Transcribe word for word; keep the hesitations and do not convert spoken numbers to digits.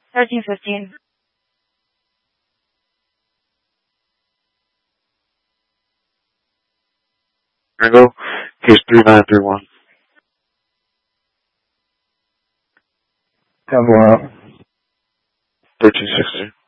thirteen fifteen. Rango, case three nine three one. ten four out. thirteen sixty.